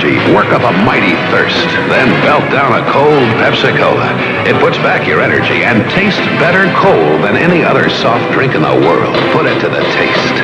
energy, work up a mighty thirst, then belt down a cold Pepsi-Cola. It puts back your energy and tastes better cold than any other soft drink in the world. Put it to the taste.